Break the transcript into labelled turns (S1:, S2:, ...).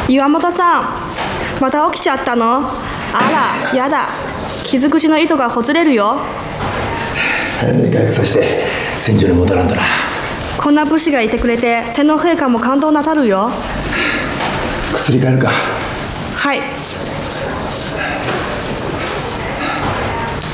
S1: 岩本さん、また起きちゃったの？あら、やだ。傷口の糸がほつれるよ。
S2: 早めに回復させて戦場に戻らんだら。
S1: こんな武士がいてくれて天皇陛下も感動なさるよ。
S2: 薬買えるか？